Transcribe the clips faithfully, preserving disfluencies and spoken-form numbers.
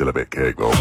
Still a bit cake, though.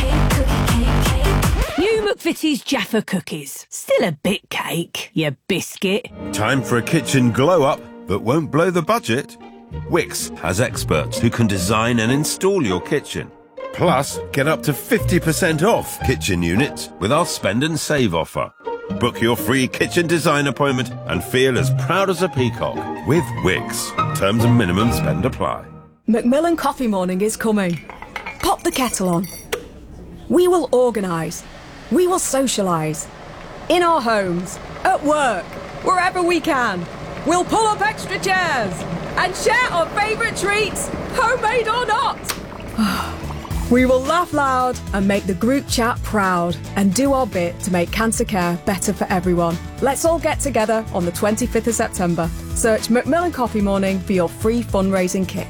New McVitie's Jaffa cookies. Still a bit cake, you biscuit. Time for a kitchen glow-up that won't blow the budget. Wix has experts who can design and install your kitchen. Plus, get up to fifty percent off kitchen units with our spend and save offer. Book your free kitchen design appointment and feel as proud as a peacock with Wix. Terms and minimum spend apply. Macmillan Coffee Morning is coming. Pop the kettle on. We will organise. We will socialise. In our homes, at work, wherever we can. We'll pull up extra chairs and share our favourite treats, homemade or not. We will laugh loud and make the group chat proud and do our bit to make cancer care better for everyone. Let's all get together on the twenty-fifth of September. Search Macmillan Coffee Morning for your free fundraising kit.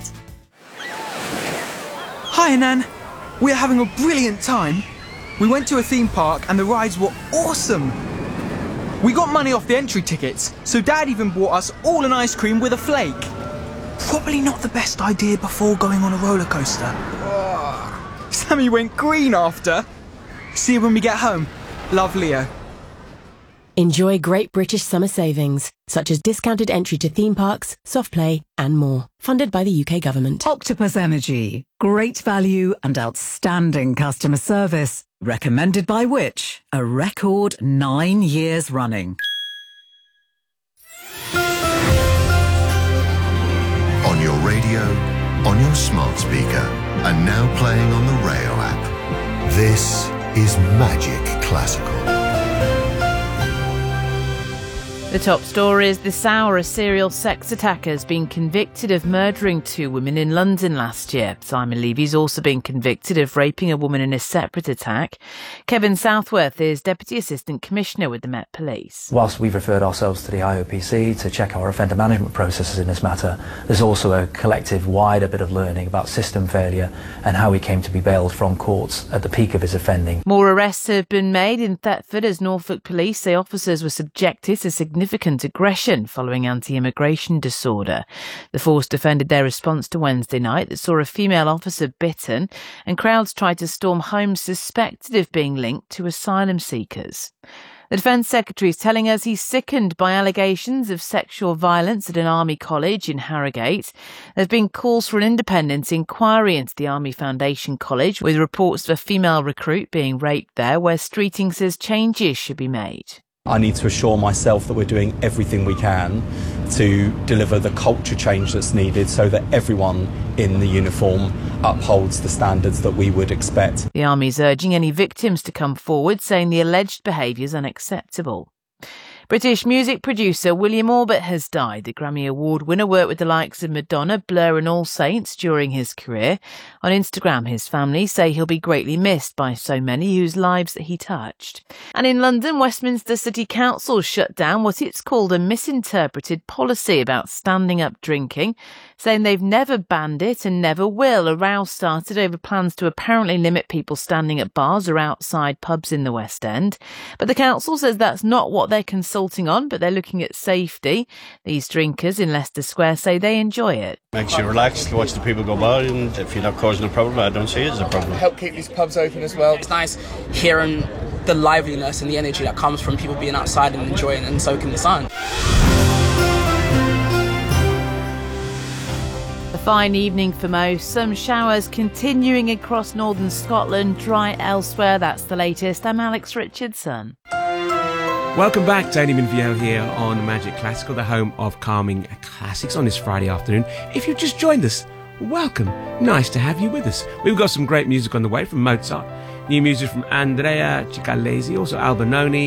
Hi, Nan. We're having a brilliant time. We went to a theme park and the rides were awesome. We got money off the entry tickets, so Dad even bought us all an ice cream with a flake. Probably not the best idea before going on a roller coaster. Oh. Sammy went green after. See you when we get home. Love, Leo. Enjoy great British summer savings, such as discounted entry to theme parks, soft play and more. Funded by the U K government. Octopus Energy. Great value and outstanding customer service. Recommended by which? A record nine years running. On your radio, on your smart speaker, and now playing on the Rayo app. This is Magic Classical. The top story is this hour: a serial sex attacker has been convicted of murdering two women in London last year. Simon Levy's also been convicted of raping a woman in a separate attack. Kevin Southworth is Deputy Assistant Commissioner with the Met Police. Whilst we've referred ourselves to the I O P C to check our offender management processes in this matter, there's also a collective wider bit of learning about system failure and how he came to be bailed from courts at the peak of his offending. More arrests have been made in Thetford as Norfolk police say officers were subjected to significant significant aggression following anti-immigration disorder. The force defended their response to Wednesday night that saw a female officer bitten, and crowds tried to storm homes suspected of being linked to asylum seekers. The Defence Secretary is telling us he's sickened by allegations of sexual violence at an Army college in Harrogate. There have been calls for an independent inquiry into the Army Foundation College, with reports of a female recruit being raped there, where Streeting says changes should be made. I need to assure myself that we're doing everything we can to deliver the culture change that's needed so that everyone in the uniform upholds the standards that we would expect. The Army is urging any victims to come forward, saying the alleged behaviour is unacceptable. British music producer William Orbit has died. The Grammy Award winner worked with the likes of Madonna, Blur and All Saints during his career. On Instagram, his family say he'll be greatly missed by so many whose lives he touched. And in London, Westminster City Council shut down what it's called a misinterpreted policy about standing up drinking, saying they've never banned it and never will. A row started over plans to apparently limit people standing at bars or outside pubs in the West End. But the council says that's not what they're considering on, but they're looking at safety. These drinkers in Leicester Square say they enjoy it. Makes you relaxed to watch the people go by, and if you're not causing a problem, I don't see it as a problem. Help keep these pubs open as well. It's nice hearing the liveliness and the energy that comes from people being outside and enjoying and soaking the sun. A fine evening for most. Some showers continuing across northern Scotland, dry elsewhere. That's the latest. I'm Alex Richardson. Welcome back, Tony Minvio here on Magic Classical, the home of calming classics on this Friday afternoon. If you've just joined us, welcome. Nice to have you with us. We've got some great music on the way from Mozart, new music from Andrea Cicalesi, also Albinoni,